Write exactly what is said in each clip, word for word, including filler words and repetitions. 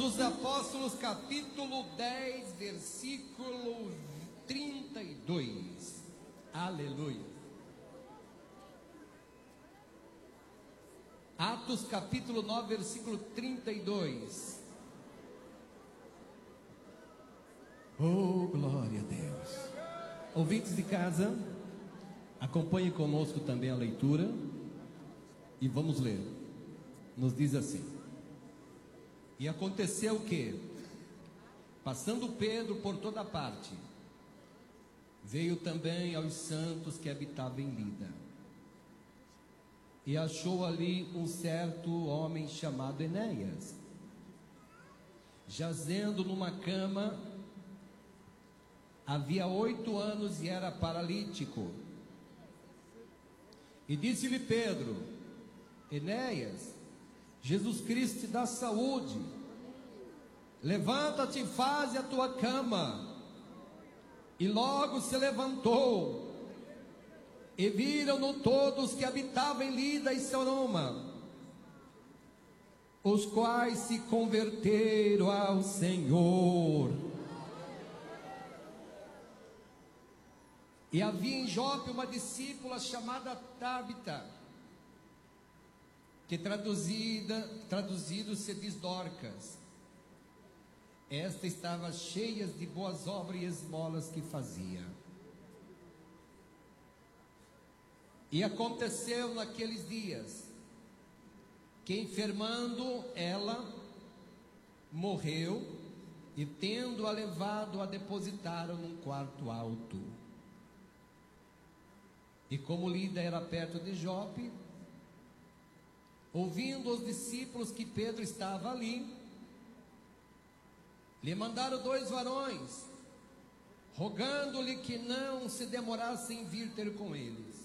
dos Apóstolos, capítulo dez, versículo trinta e dois. Aleluia. Atos, capítulo nove, versículo trinta e dois. Oh, glória a Deus. Ouvintes de casa, acompanhe conosco também a leitura e vamos ler. Nos diz assim: e aconteceu que, passando Pedro por toda parte, veio também aos santos que habitavam em Lida, e achou ali um certo homem chamado Enéas, jazendo numa cama, havia oito anos e era paralítico. E disse-lhe Pedro: Enéas, Jesus Cristo te dá saúde, levanta-te e faze a tua cama. E logo se levantou, e viram-no todos que habitavam em Lida e Saroma, os quais se converteram ao Senhor. E havia em Jope uma discípula chamada Tabita, que traduzida, traduzido se diz Dorcas. Esta estava cheia de boas obras e esmolas que fazia. E aconteceu naqueles dias, que enfermando ela, morreu, e tendo-a levado, a depositaram num quarto alto. E como Lida era perto de Jope, ouvindo os discípulos que Pedro estava ali, lhe mandaram dois varões, rogando-lhe que não se demorasse em vir ter com eles.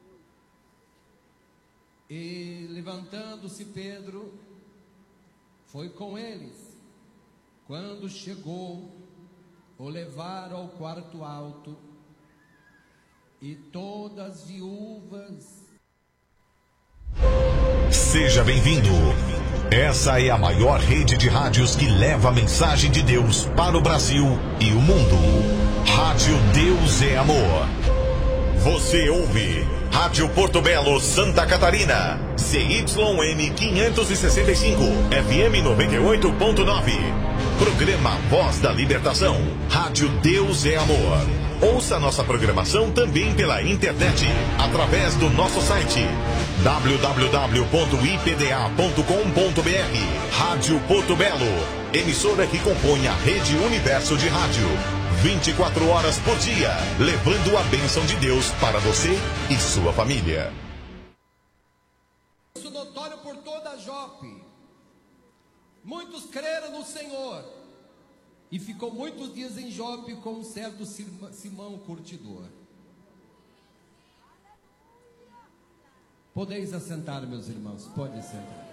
E levantando-se Pedro, foi com eles. Quando chegou, o levaram ao quarto alto, e todas as viúvas. Seja bem-vindo. Essa é a maior rede de rádios que leva a mensagem de Deus para o Brasil e o mundo. Rádio Deus é Amor. Você ouve Rádio Porto Belo, Santa Catarina, C Y M quinhentos e sessenta e cinco, F M noventa e oito ponto nove. Programa Voz da Libertação. Rádio Deus é Amor. Ouça nossa programação também pela internet, através do nosso site w w w ponto i p d a ponto com ponto b r. Rádio Porto Belo, emissora que compõe a Rede Universo de Rádio, vinte e quatro horas por dia, levando a bênção de Deus para você e sua família. Isso notório por toda a Jope. Muitos creram no Senhor. E ficou muitos dias em Jope com um certo Simão curtidor. Podeis assentar, meus irmãos, pode sentar.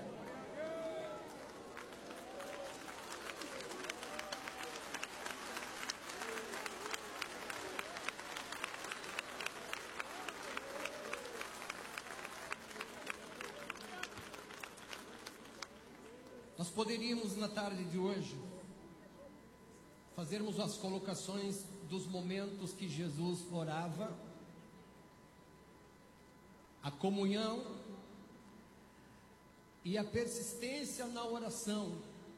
Nós poderíamos na tarde de hoje fazermos as colocações dos momentos que Jesus orava, a comunhão e a persistência na oração.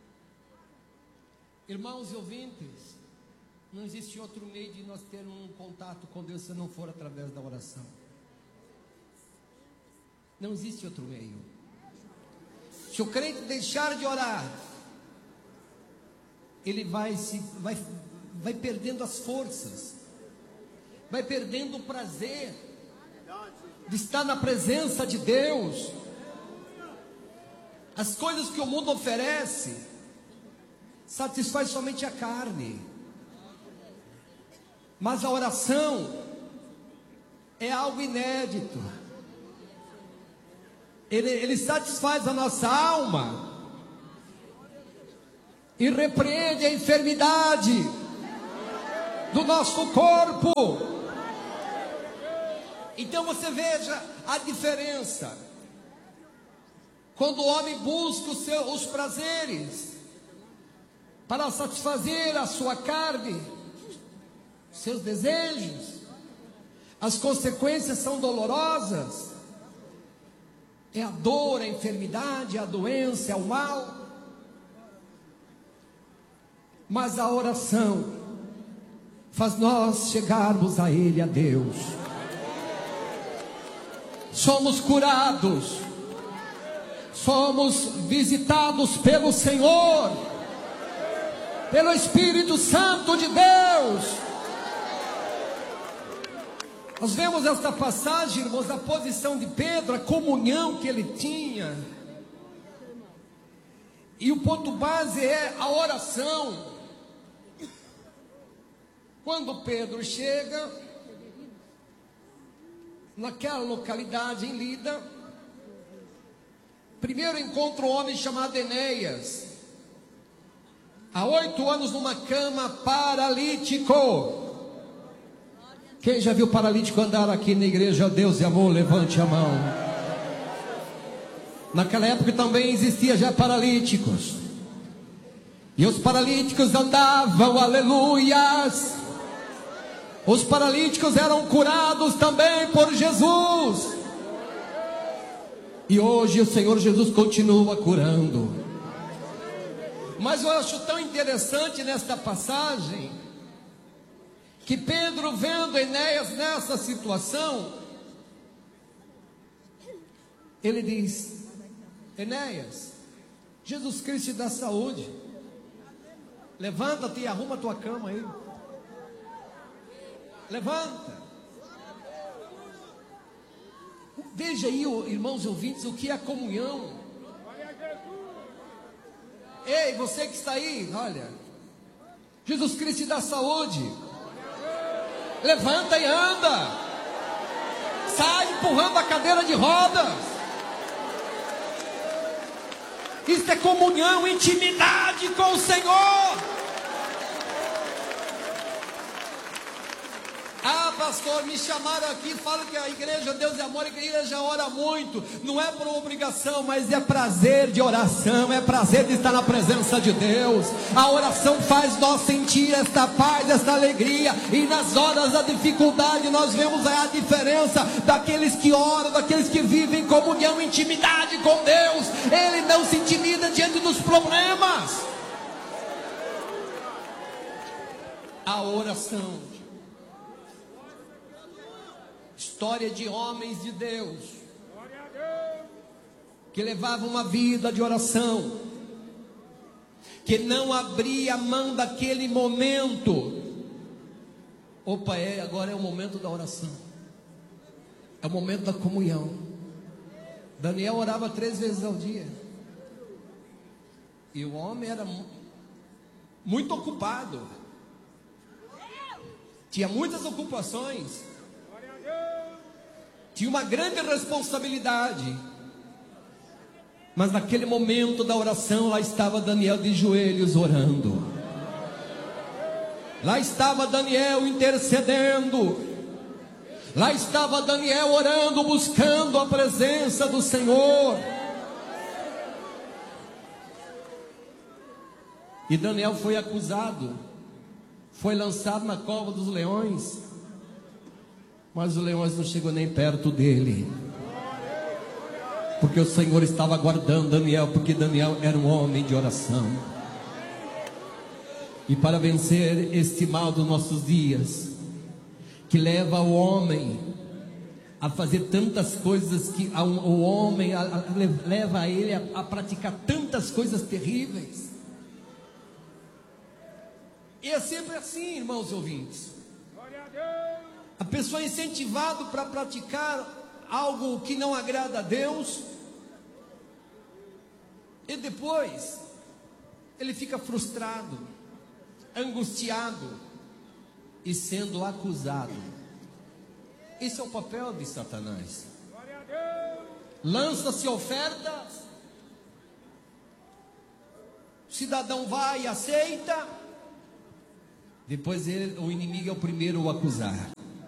Irmãos e ouvintes, não existe outro meio de nós termos um contato com Deus se não for através da oração. Não existe outro meio. Se o crente deixar de orar, ele vai, se, vai, vai perdendo as forças, vai perdendo o prazer de estar na presença de Deus. As coisas que o mundo oferece satisfaz somente a carne, mas a oração é algo inédito. Ele, ele satisfaz a nossa alma e repreende a enfermidade do nosso corpo. Então você veja a diferença. Quando o homem busca os, seus, os prazeres, para satisfazer a sua carne, seus desejos. As consequências são dolorosas. É a dor, a enfermidade, a doença, é o mal. Mas a oração faz nós chegarmos a Ele, a Deus. Somos curados, somos visitados pelo Senhor, pelo Espírito Santo de Deus. Nós vemos esta passagem, irmãos, da posição de Pedro, a comunhão que ele tinha. E o ponto base é a oração. Quando Pedro chega naquela localidade em Lida, primeiro encontra um homem chamado Enéas, há oito anos numa cama, paralítico. Quem já viu paralítico andar aqui na igreja Deus e Amor, levante a mão. Naquela época também existia já paralíticos, e os paralíticos andavam, aleluias. Os paralíticos eram curados também por Jesus. E hoje o Senhor Jesus continua curando. Mas eu acho tão interessante nesta passagem, que Pedro, vendo Enéas nessa situação, ele diz: Enéas, Jesus Cristo te dá saúde. Levanta-te e arruma a tua cama aí. Levanta. Veja aí, irmãos ouvintes, o que é a comunhão. Ei, você que está aí, olha, Jesus Cristo te dá saúde. Levanta e anda. Sai empurrando a cadeira de rodas. Isso é comunhão, intimidade com o Senhor. Ah, pastor, me chamaram aqui, falam que a igreja Deus e Amor, a igreja ora muito. Não é por obrigação, mas é prazer de oração, é prazer de estar na presença de Deus. A oração faz nós sentir esta paz, esta alegria. E nas horas da dificuldade nós vemos a diferença daqueles que oram, daqueles que vivem em comunhão, intimidade com Deus. Ele não se intimida diante dos problemas. A oração. História de homens de Deus que levavam uma vida de oração, que não abria mão daquele momento. Opa, é, agora é o momento da oração, é o momento da comunhão. Daniel orava três vezes ao dia, e o homem era muito ocupado, tinha muitas ocupações, tinha uma grande responsabilidade. Mas naquele momento da oração, lá estava Daniel de joelhos orando. Lá estava Daniel intercedendo. Lá estava Daniel orando, buscando a presença do Senhor. E Daniel foi acusado, foi lançado na cova dos leões. Mas os leões não chegou nem perto dele, porque o Senhor estava guardando Daniel, porque Daniel era um homem de oração. E para vencer este mal dos nossos dias, que leva o homem a fazer tantas coisas, que a, o homem a, a, leva a ele a, a praticar tantas coisas terríveis. E é sempre assim, irmãos ouvintes. A pessoa é incentivada para praticar algo que não agrada a Deus, e depois ele fica frustrado, angustiado e sendo acusado. Esse é o papel de Satanás. Lança-se ofertas, o cidadão vai e aceita, depois ele, o inimigo é o primeiro a acusar.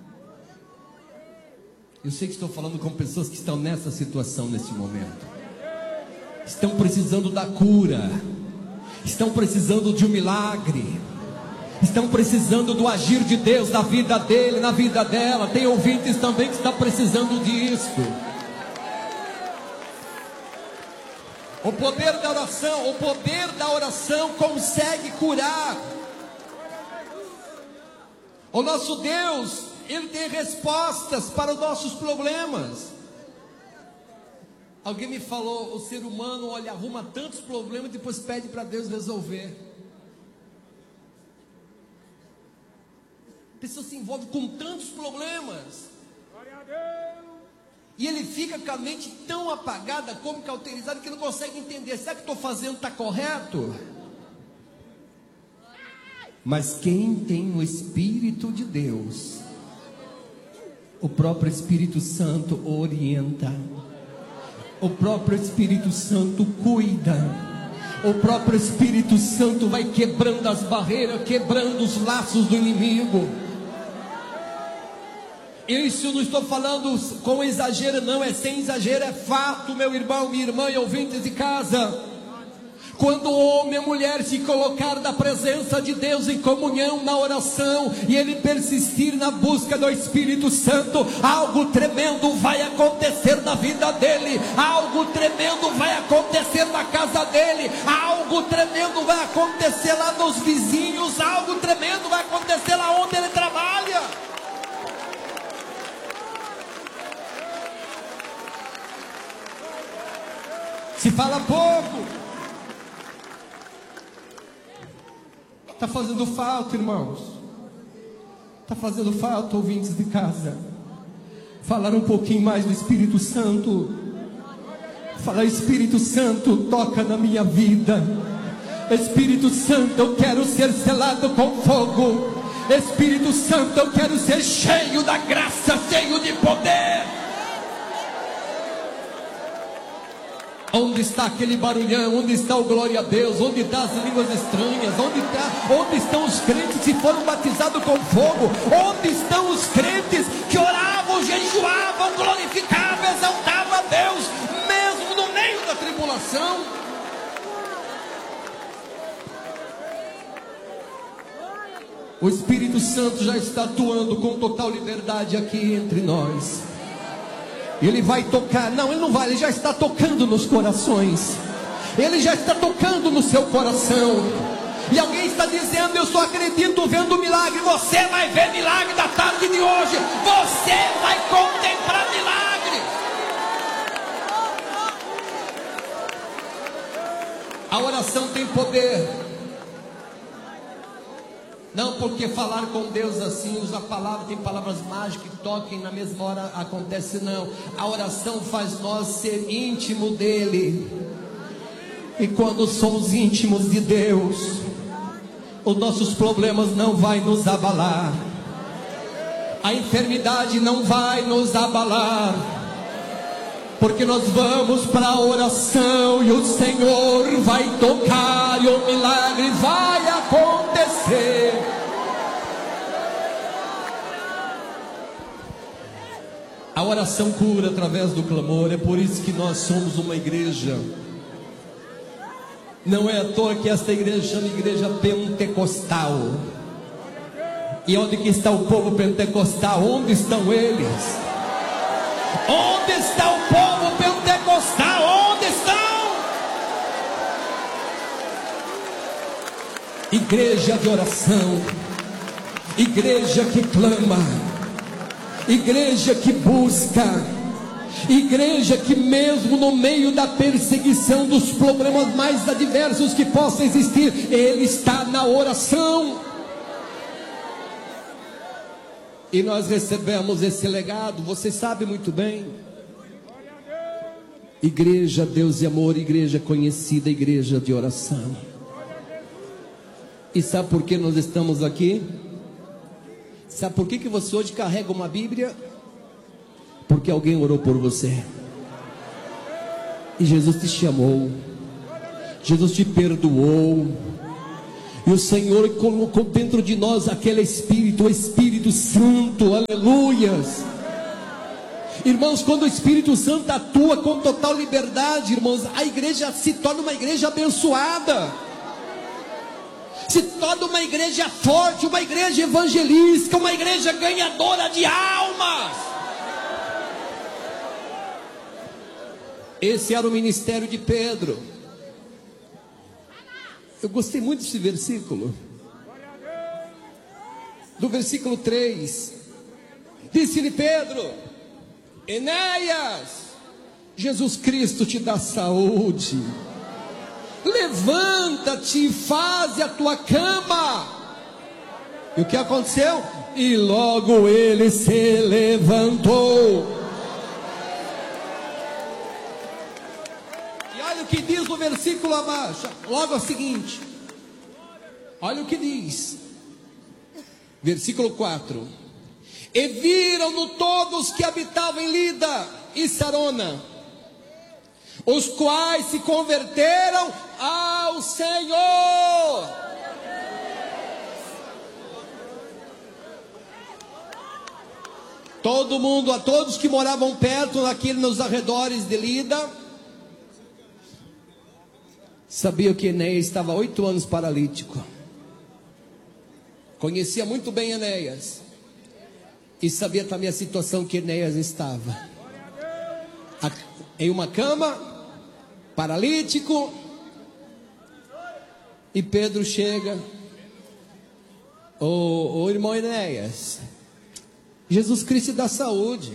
Eu sei que estou falando com pessoas que estão nessa situação nesse momento, estão precisando da cura, estão precisando de um milagre, estão precisando do agir de Deus na vida dele, na vida dela. Tem ouvintes também que estão precisando disso. O poder da oração, o poder da oração consegue curar. O nosso Deus, Ele tem respostas para os nossos problemas. Alguém me falou, o ser humano, olha, arruma tantos problemas e depois pede para Deus resolver. A pessoa se envolve com tantos problemas. Glória a Deus. E ele fica com a mente tão apagada, como cauterizada, que não consegue entender. Será que estou fazendo está correto? Mas quem tem o Espírito de Deus, o próprio Espírito Santo orienta, o próprio Espírito Santo cuida, o próprio Espírito Santo vai quebrando as barreiras, quebrando os laços do inimigo. Isso não estou falando com exagero, não, é sem exagero, é fato, meu irmão, minha irmã e ouvintes de casa. Quando o homem e a mulher se colocar na presença de Deus em comunhão, na oração, e ele persistir na busca do Espírito Santo, algo tremendo vai acontecer na vida dele, algo tremendo vai acontecer na casa dele, algo tremendo vai acontecer lá nos vizinhos, algo tremendo vai acontecer lá onde ele trabalha. Se fala pouco, está fazendo falta, irmãos, está fazendo falta, ouvintes de casa, falar um pouquinho mais do Espírito Santo, falar: Espírito Santo, toca na minha vida, Espírito Santo, eu quero ser selado com fogo, Espírito Santo, eu quero ser cheio da graça, cheio de poder. Onde está aquele barulhão? Onde está o glória a Deus? Onde estão as línguas estranhas? Onde, está, onde estão os crentes que foram batizados com fogo? Onde estão os crentes que oravam, jejuavam, glorificavam, exaltavam a Deus, mesmo no meio da tribulação? O Espírito Santo já está atuando com total liberdade aqui entre nós. Ele vai tocar, não, ele não vai, ele já está tocando nos corações, ele já está tocando no seu coração. E alguém está dizendo: eu só acredito vendo milagre. Você vai ver milagre da tarde de hoje, você vai contemplar milagre. A oração tem poder. Não porque falar com Deus assim, usa palavras, tem palavras mágicas que toquem na mesma hora, acontece não. A oração faz nós ser íntimo dele. E quando somos íntimos de Deus, os nossos problemas não vai nos abalar, a enfermidade não vai nos abalar, porque nós vamos para a oração e o Senhor vai tocar e o milagre vai acontecer. A oração cura através do clamor. É por isso que nós somos uma igreja. Não é à toa que esta igreja chama igreja pentecostal. E onde que está o povo pentecostal? Onde estão eles? Onde está o povo pentecostal? Onde estão? Igreja de oração, igreja que clama, igreja que busca, igreja que mesmo no meio da perseguição, dos problemas mais adversos que possam existir, ele está na oração. E nós recebemos esse legado, você sabe muito bem. Igreja Deus e Amor, igreja conhecida, igreja de oração. E sabe por que nós estamos aqui? Sabe por que, que você hoje carrega uma Bíblia? Porque alguém orou por você. E Jesus te chamou, Jesus te perdoou. E o Senhor colocou dentro de nós aquele Espírito, o Espírito Santo, aleluias. Irmãos, quando o Espírito Santo atua com total liberdade, irmãos, a igreja se torna uma igreja abençoada. se torna uma igreja forte, uma igreja evangelística, uma igreja ganhadora de almas. Esse era o ministério de Pedro. Eu gostei muito desse versículo. Do versículo três. Disse-lhe Pedro: Enéas, Jesus Cristo te dá saúde. Levanta-te e faze a tua cama. E o que aconteceu? E logo ele se levantou. E olha o que diz no versículo abaixo, logo a seguinte. Olha o que diz. Versículo quatro. E viram-no todos que habitavam em Lida e Sarona, os quais se converteram ao Senhor. Todo mundo, a todos que moravam perto, naquele, nos arredores de Lida, sabiam que Enéas estava há oito anos paralítico. Conhecia muito bem Enéas. E sabia também a situação que Enéas estava. Em uma cama, paralítico. E Pedro chega: Ô, ô irmão Enéas, Jesus Cristo dá saúde.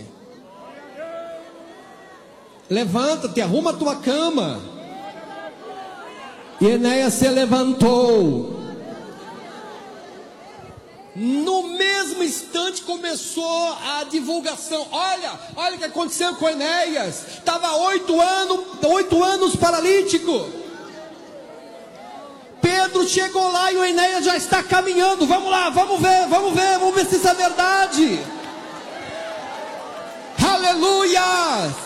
Levanta-te, arruma a tua cama. E Enéas se levantou. No mesmo instante começou a divulgação. Olha, olha o que aconteceu com Enéas. Estava oito anos, oito anos paralítico. Pedro chegou lá e o Enéas já está caminhando. Vamos lá, vamos ver, vamos ver, vamos ver se isso é verdade. Aleluia!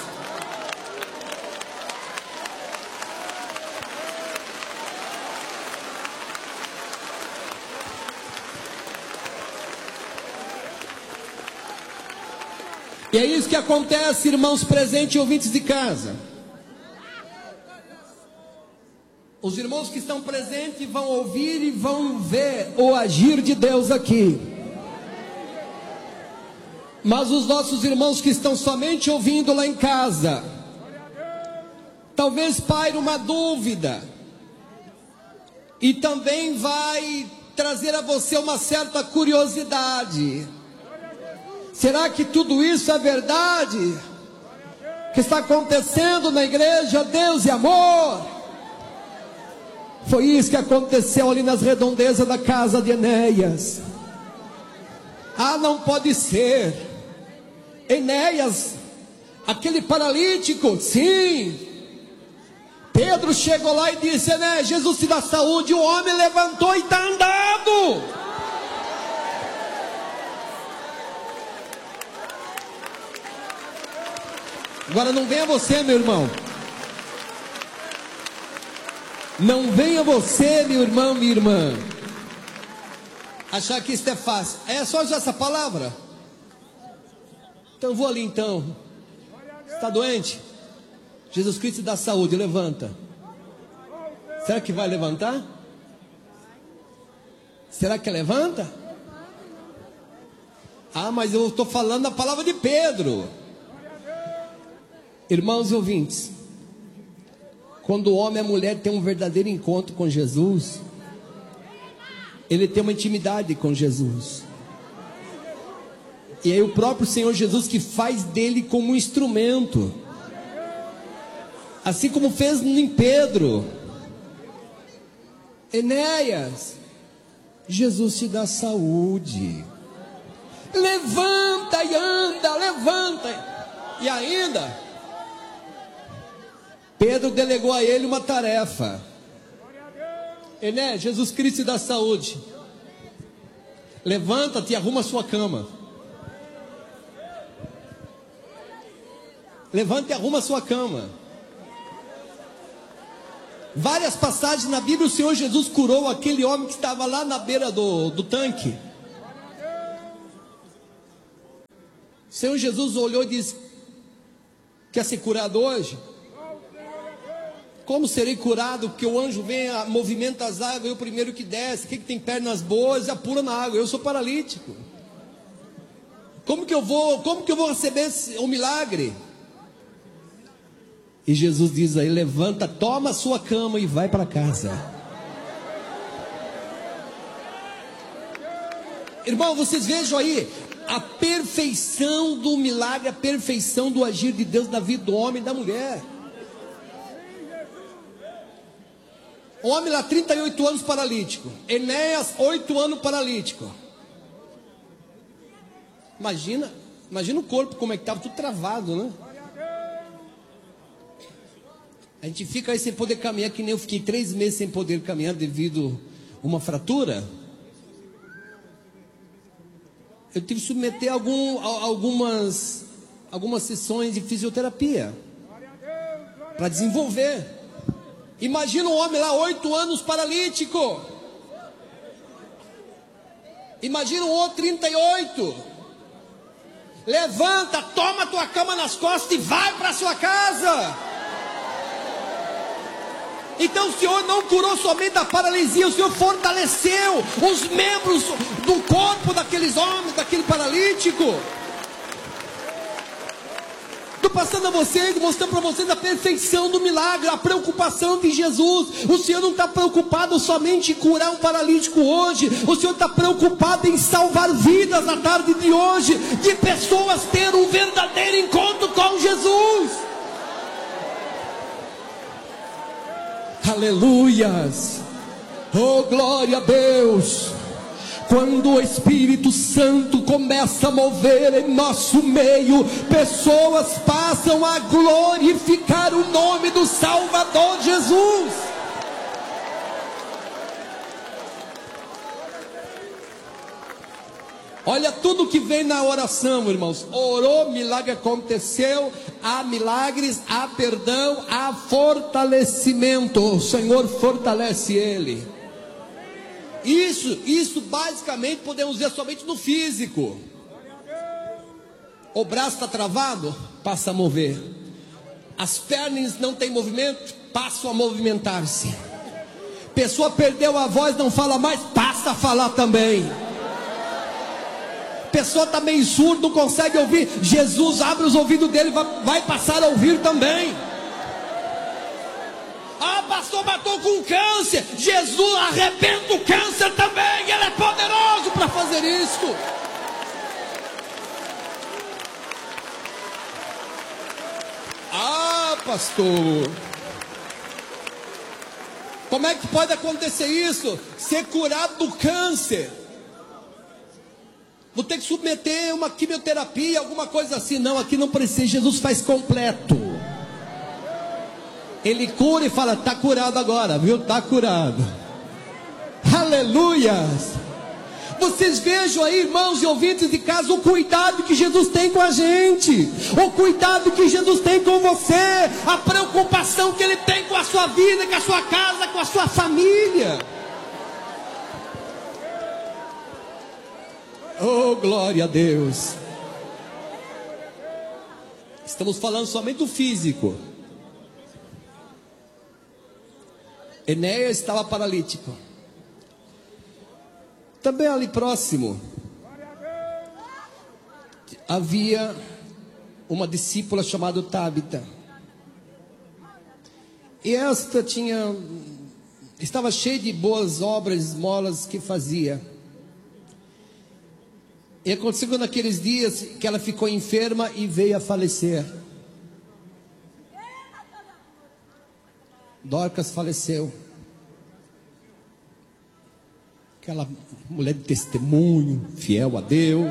E é isso que acontece, irmãos presentes e ouvintes de casa. Os irmãos que estão presentes vão ouvir e vão ver o agir de Deus aqui. Mas os nossos irmãos que estão somente ouvindo lá em casa, talvez paire uma dúvida. E também vai trazer a você uma certa curiosidade. Será que tudo isso é verdade? Que está acontecendo na igreja Deus e Amor? Foi isso que aconteceu ali nas redondezas da casa de Enéas. Ah, não pode ser. Enéas, aquele paralítico, sim. Pedro chegou lá e disse: Enéas, Jesus te dá saúde. O homem levantou e está andando. Agora não venha você, meu irmão. Não venha você, meu irmão, minha irmã, achar que isso é fácil. É só usar essa palavra? Então eu vou ali então. Está doente? Jesus Cristo dá saúde, levanta. Será que vai levantar? Será que levanta? Ah, mas eu estou falando a palavra de Pedro. Irmãos e ouvintes, quando o homem e a mulher têm um verdadeiro encontro com Jesus, ele tem uma intimidade com Jesus. E aí o próprio Senhor Jesus que faz dele como um instrumento. Assim como fez em Pedro. Enéas, Jesus te dá saúde. Levanta e anda, levanta. E ainda Pedro delegou a ele uma tarefa. Enéas, Jesus Cristo te dá saúde. Levanta-te e arruma a sua cama. Levanta e arruma a sua cama. Várias passagens na Bíblia o Senhor Jesus curou aquele homem que estava lá na beira do, do tanque. O Senhor Jesus olhou e disse: quer ser curado hoje? Como serei curado? Porque o anjo vem, movimenta as águas, eu o primeiro que desce. Quem que tem pernas boas, apura na água. Eu sou paralítico. Como que eu vou, como que eu vou receber o milagre? E Jesus diz aí: levanta, toma a sua cama e vai para casa. Irmão, vocês vejam aí a perfeição do milagre, a perfeição do agir de Deus na vida do homem e da mulher. O homem lá, trinta e oito anos paralítico. Enéas, oito anos paralítico. Imagina, imagina o corpo como é que estava, tudo travado, né? A gente fica aí sem poder caminhar, que nem eu fiquei três meses sem poder caminhar devido a uma fratura. Eu tive que submeter algum, algumas, algumas sessões de fisioterapia para desenvolver. Imagina um homem lá, oito anos paralítico. Imagina um outro, trinta e oito. Levanta, toma a tua cama nas costas e vai para sua casa. Então o Senhor não curou somente a paralisia, o Senhor fortaleceu os membros do corpo daqueles homens, daquele paralítico. Estou passando a vocês, mostrando para vocês a perfeição do milagre, a preocupação de Jesus. O Senhor não está preocupado somente em curar um paralítico hoje. O Senhor está preocupado em salvar vidas na tarde de hoje, de pessoas ter um verdadeiro encontro com Jesus. Aleluias. Oh, glória a Deus. Quando o Espírito Santo começa a mover em nosso meio, pessoas passam a glorificar o nome do Salvador Jesus. Olha tudo que vem na oração, irmãos. Orou, milagre aconteceu. Há milagres, há perdão, há fortalecimento. O Senhor fortalece ele. Isso, isso basicamente podemos ver somente no físico. O braço está travado, passa a mover. As pernas não têm movimento, passam a movimentar-se. Pessoa perdeu a voz, não fala mais, passa a falar também. Pessoa está meio surdo, não consegue ouvir. Jesus abre os ouvidos dele, vai, vai passar a ouvir também. Ah, pastor, matou com câncer. Jesus arrebenta o câncer também. Ele é poderoso para fazer isso. Ah, pastor, como é que pode acontecer isso? Ser curado do câncer. Vou ter que submeter uma quimioterapia, alguma coisa assim. Não, aqui não precisa. Jesus faz completo. Ele cura e fala: está curado agora, viu? Está curado. Aleluias. Vocês vejam aí, irmãos e ouvintes de casa, o cuidado que Jesus tem com a gente, o cuidado que Jesus tem com você, a preocupação que Ele tem com a sua vida, com a sua casa, com a sua família. Oh, glória a Deus. Estamos falando somente do físico. Enéas estava paralítico. Também ali próximo havia uma discípula chamada Tábita. E esta tinha, estava cheia de boas obras, esmolas que fazia. E aconteceu que naqueles dias que ela ficou enferma e veio a falecer. Dorcas faleceu. Aquela mulher de testemunho, fiel a Deus.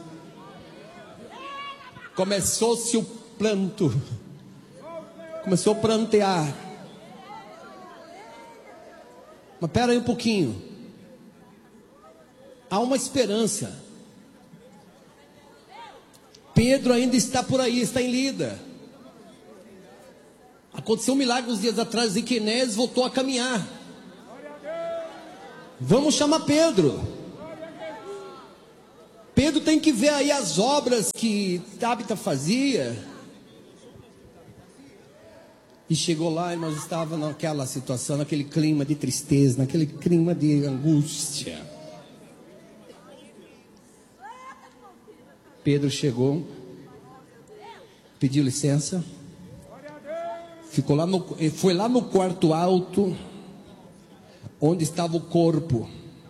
Começou-se o pranto. Começou a prantear. Mas espera aí um pouquinho. Há uma esperança. Pedro ainda está por aí, está em Lida. Aconteceu um milagre uns dias atrás em que Enéas voltou a caminhar. Vamos chamar Pedro. Pedro tem que ver aí as obras que Tábita fazia. E chegou lá, irmãos, estava naquela situação, naquele clima de tristeza, naquele clima de angústia. Pedro chegou, pediu licença, ficou lá no, foi lá no quarto alto, onde estava o corpo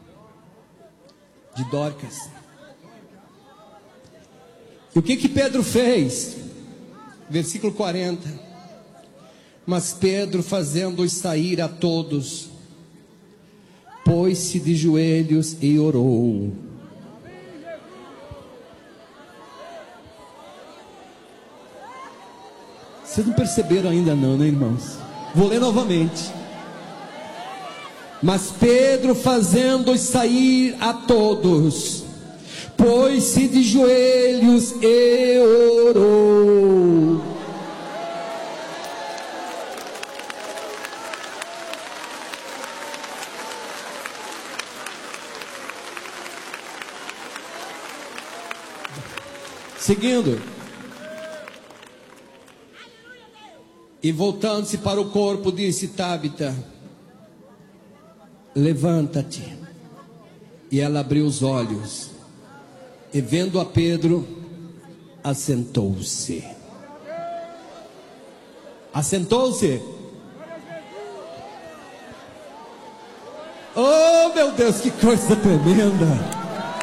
de Dorcas. E o que que Pedro fez? Versículo quarenta. Mas Pedro, fazendo-os sair a todos, pôs-se de joelhos e orou. Vocês não perceberam ainda não, né, irmãos? Vou ler novamente. Mas Pedro, fazendo-os sair a todos, pôs-se de joelhos e orou. Seguindo. E voltando-se para o corpo, disse: Tábita, levanta-te. E ela abriu os olhos, e vendo a Pedro, assentou-se. Assentou-se. Oh, meu Deus, que coisa tremenda.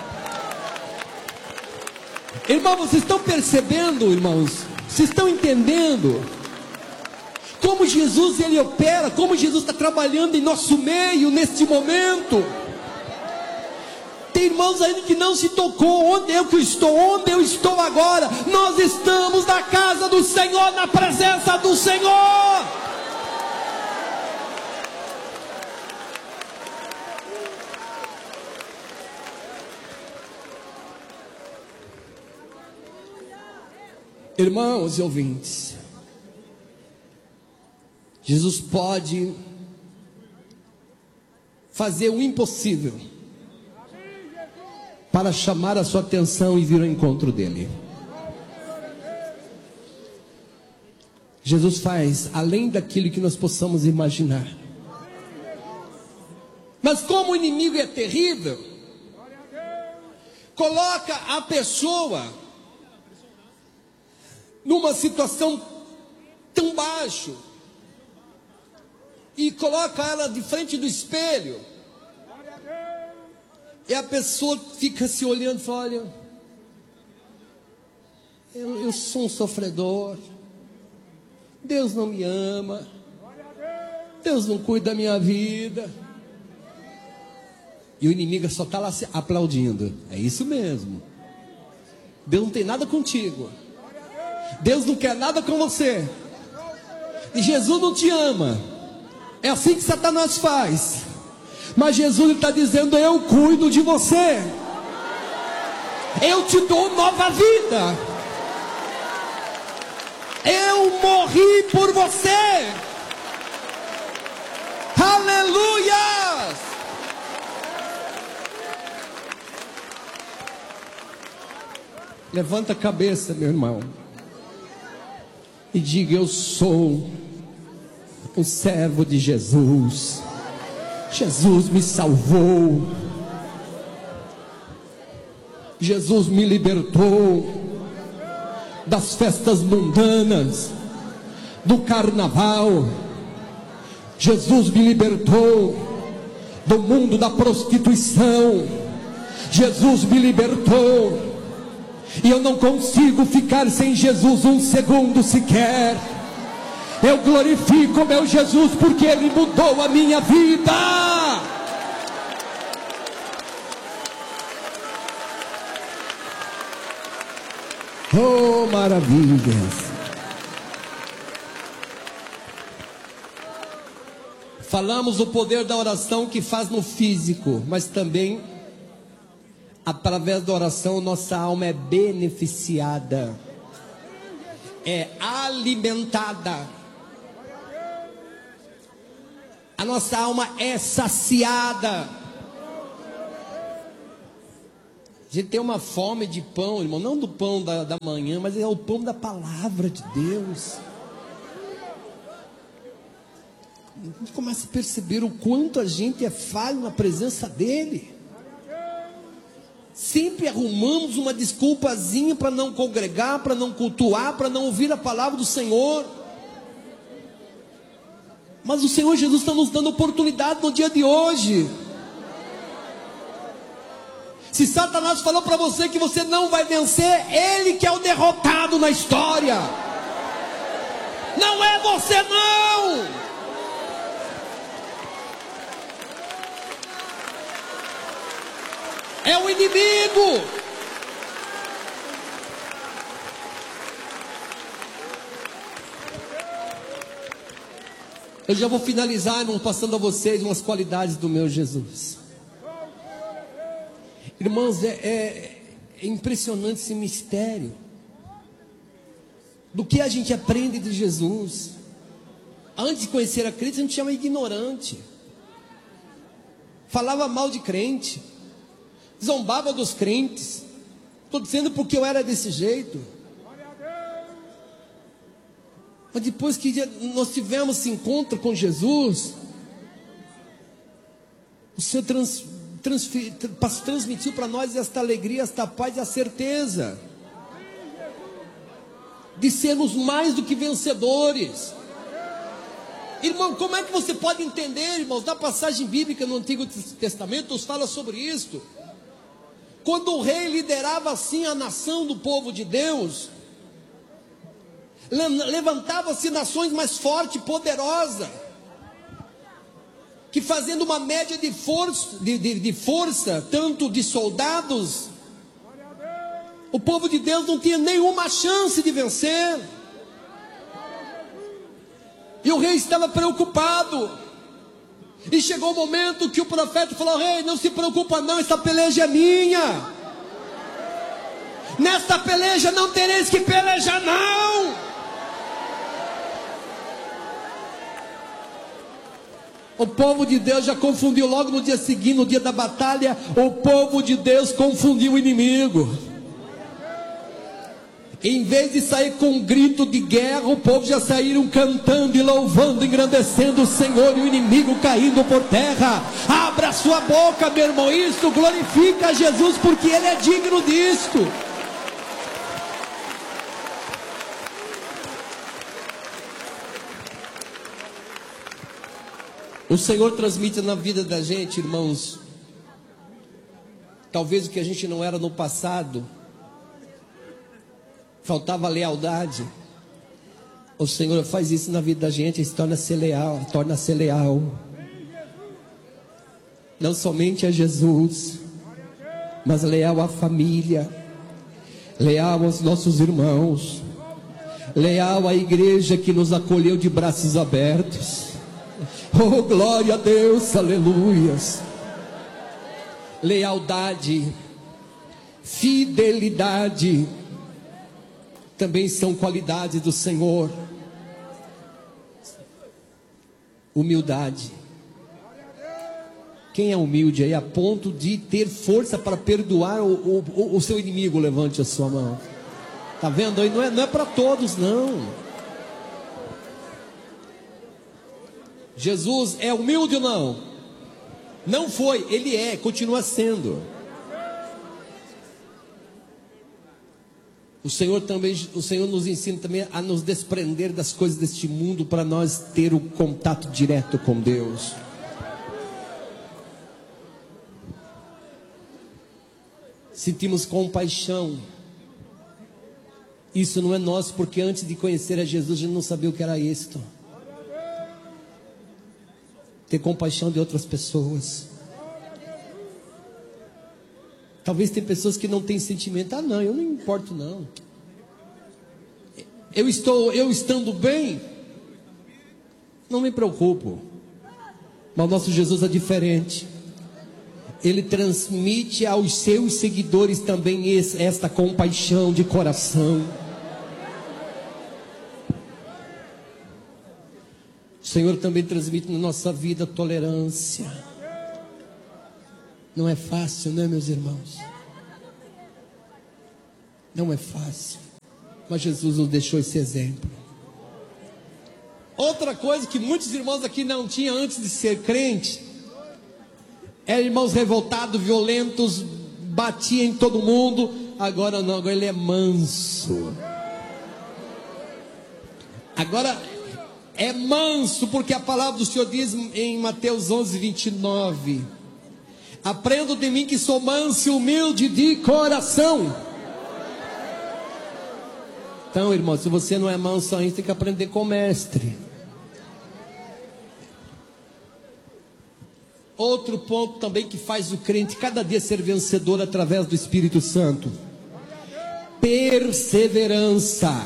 Irmãos, vocês estão percebendo, irmãos? Vocês estão entendendo como Jesus ele opera, como Jesus está trabalhando em nosso meio neste momento? Tem irmãos ainda que não se tocou. Onde eu que estou? Onde eu estou agora? Nós estamos na casa do Senhor, na presença do Senhor. Irmãos e ouvintes, Jesus pode fazer o impossível para chamar a sua atenção e vir ao encontro dele. Jesus faz além daquilo que nós possamos imaginar. Mas como o inimigo é terrível, coloca a pessoa numa situação tão baixa e coloca ela de frente do espelho, e a pessoa fica se olhando e fala: olha, eu, eu sou um sofredor, Deus não me ama, Deus não cuida da minha vida. E o inimigo só está lá se aplaudindo. É isso mesmo, Deus não tem nada contigo, Deus não quer nada com você, e Jesus não te ama. É assim que Satanás faz. Mas Jesus está dizendo: eu cuido de você, eu te dou nova vida, eu morri por você. Aleluia! Levanta a cabeça, meu irmão, e diga: eu sou o servo de Jesus. Jesus me salvou, Jesus me libertou das festas mundanas, do carnaval. Jesus me libertou do mundo da prostituição. Jesus me libertou, e eu não consigo ficar sem Jesus um segundo sequer. Eu glorifico meu Jesus, porque Ele mudou a minha vida. Oh, maravilhas! Falamos do poder da oração que faz no físico, mas também através da oração nossa alma é beneficiada, é alimentada. A nossa alma é saciada. A gente tem uma fome de pão, irmão, não do pão da, da manhã, mas é o pão da palavra de Deus. a gente começa a perceber o quanto a gente é falho na presença dele. Sempre arrumamos uma desculpazinha para não congregar, para não cultuar, para não ouvir a palavra do Senhor. Mas o Senhor Jesus está nos dando oportunidade no dia de hoje. Se Satanás falou para você que você não vai vencer, ele que é o derrotado na história. Não é você não. É o inimigo. Eu já vou finalizar, irmão, passando a vocês umas qualidades do meu Jesus. Irmãos, é, é, é impressionante esse mistério. Do que a gente aprende de Jesus. Antes de conhecer a Cristo, a gente chama ignorante. Falava mal de crente. Zombava dos crentes. Estou dizendo porque eu era desse jeito. Mas depois que nós tivemos esse encontro com Jesus, o Senhor trans, transfer, transmitiu para nós esta alegria, esta paz e a certeza de sermos mais do que vencedores. Irmão, como é que você pode entender, irmãos, na passagem bíblica no Antigo Testamento, nos fala sobre isso. Quando o rei liderava assim a nação do povo de Deus, levantava-se nações mais fortes e poderosas, que fazendo uma média de força, de, de, de força, tanto de soldados, o povo de Deus não tinha nenhuma chance de vencer. E o rei estava preocupado. E chegou o momento que o profeta falou: rei, não se preocupa não, essa peleja é minha. Nesta peleja não tereis que pelejar não. O povo de Deus já confundiu logo no dia seguinte, no dia da batalha. O povo de Deus confundiu o inimigo. Em vez de sair com um grito de guerra, o povo já saíram cantando e louvando, engrandecendo o Senhor, e o inimigo caindo por terra. Abra sua boca, meu irmão, isso glorifica a Jesus, porque Ele é digno disto. O Senhor transmite na vida da gente, irmãos, talvez o que a gente não era no passado. Faltava lealdade. O Senhor faz isso na vida da gente, se torna-se leal, torna-se leal. Não somente a Jesus, mas leal à família, leal aos nossos irmãos, leal à igreja que nos acolheu de braços abertos. Oh, glória a Deus, aleluias. Lealdade, fidelidade, também são qualidades do Senhor. Humildade. Quem é humilde aí a ponto de ter força para perdoar o, o, o seu inimigo? Levante a sua mão. Está vendo aí? Não é, não é para todos não. Jesus é humilde ou não? Não foi, Ele é, continua sendo. O Senhor também, o Senhor nos ensina também a nos desprender das coisas deste mundo, para nós ter o contato direto com Deus. Sentimos compaixão. Isso não é nosso, porque antes de conhecer a Jesus, a gente não sabia o que era isto. Ter compaixão de outras pessoas. Talvez tem pessoas que não têm sentimento. Ah não, eu não me importo não. Eu estou, eu estando bem, não me preocupo. Mas o nosso Jesus é diferente. Ele transmite aos seus seguidores também esse, esta compaixão de coração. O Senhor também transmite na nossa vida tolerância. Não é fácil, né, meus irmãos? Não é fácil. Mas Jesus nos deixou esse exemplo. Outra coisa que muitos irmãos aqui não tinham antes de ser crente, eram irmãos revoltados, violentos, batiam em todo mundo. Agora não, agora ele é manso. Agora é manso, porque a palavra do Senhor diz em Mateus onze, vinte e nove: aprendo de mim que sou manso e humilde de coração. Então, irmão, se você não é manso ainda, tem que aprender com o mestre. Outro ponto também que faz o crente cada dia ser vencedor através do Espírito Santo: perseverança.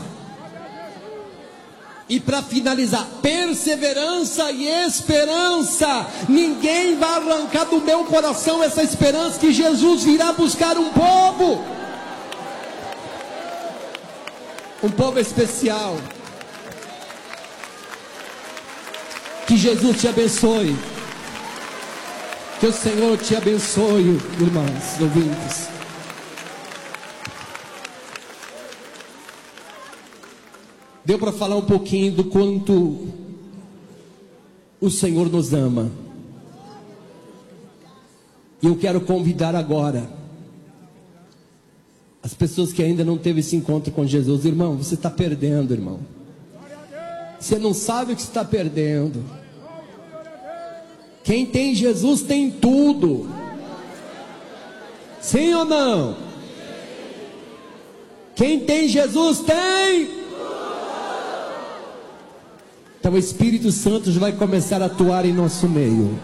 E para finalizar, perseverança e esperança. Ninguém vai arrancar do meu coração essa esperança que Jesus virá buscar um povo, um povo especial. Que Jesus te abençoe. Que o Senhor te abençoe, irmãos ouvintes. Deu para falar um pouquinho do quanto o Senhor nos ama. E eu quero convidar agora as pessoas que ainda não teve esse encontro com Jesus. Irmão, você está perdendo, irmão. Você não sabe o que está perdendo. Quem tem Jesus tem tudo. Sim ou não? Quem tem Jesus tem. Então o Espírito Santo já vai começar a atuar em nosso meio.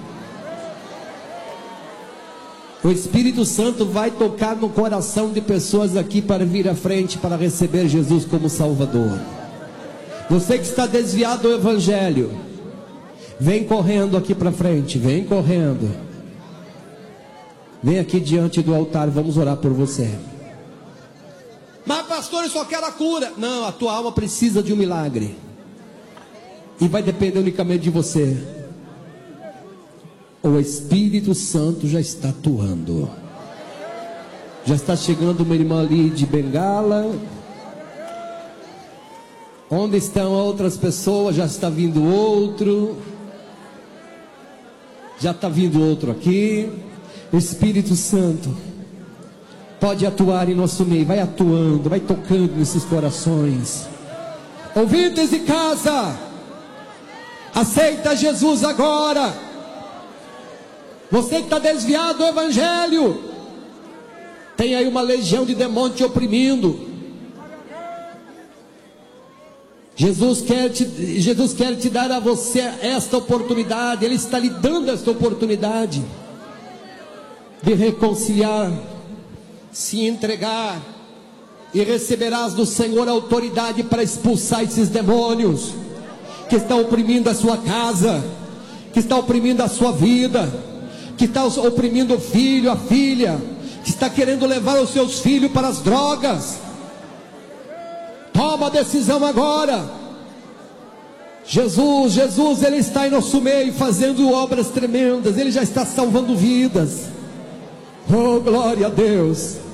O Espírito Santo vai tocar no coração de pessoas aqui para vir à frente para receber Jesus como Salvador. Você que está desviado do Evangelho, vem correndo aqui para frente, vem correndo. Vem aqui diante do altar, vamos orar por você. Mas pastor, eu só quero a cura. Não, a tua alma precisa de um milagre. E vai depender unicamente de você. O Espírito Santo já está atuando. Já está chegando uma irmã ali de bengala. Onde estão outras pessoas? Já está vindo outro. Já está vindo outro aqui. O Espírito Santo pode atuar em nosso meio. Vai atuando, vai tocando nesses corações. Ouvintes de casa, aceita Jesus agora. Você que está desviado do Evangelho, tem aí uma legião de demônios te oprimindo. Jesus quer te, Jesus quer te dar a você esta oportunidade. Ele está lhe dando esta oportunidade de reconciliar, se entregar, e receberás do Senhor autoridade para expulsar esses demônios que estão oprimindo a sua casa, que estão oprimindo a sua vida, que estão oprimindo o filho, a filha, que está querendo levar os seus filhos para as drogas. Toma a decisão agora. Jesus, Jesus, Ele está em nosso meio fazendo obras tremendas. Ele já está salvando vidas. Oh, glória a Deus.